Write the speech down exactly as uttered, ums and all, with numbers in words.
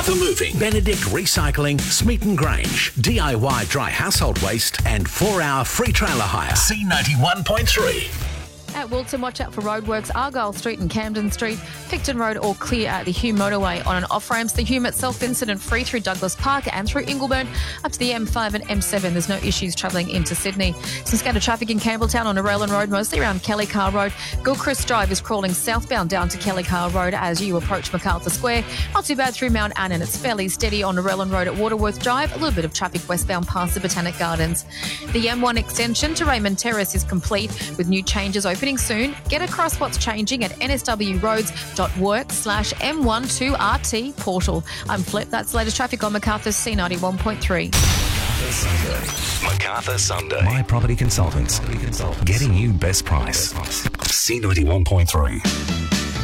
Macarthur Moving, Benedict Recycling, Smeaton Grange, D I Y Dry Household Waste and four hour free trailer hire. C ninety-one point three. At Wilton, watch out for roadworks, Argyle Street and Camden Street, Picton Road all clear at the Hume motorway on and off ramps. The Hume itself incident free through Douglas Park and through Ingleburn up to the M five and M seven. There's no issues travelling into Sydney. Some scattered traffic in Campbelltown on Narellan Road, mostly around Kelly Car Road. Gilchrist Drive is crawling southbound down to Kelly Car Road as you approach MacArthur Square. Not too bad through Mount Annan. It's fairly steady on Narellan Road at Waterworth Drive. A little bit of traffic westbound past the Botanic Gardens. The M one extension to Raymond Terrace is complete with new changes opening soon. Get across what's changing at nswroads.work slash M12RT portal. I'm Flip. That's the latest traffic on Macarthur's C ninety-one point three. Macarthur Sunday. My Property Consultants. Getting you best price. C ninety-one point three.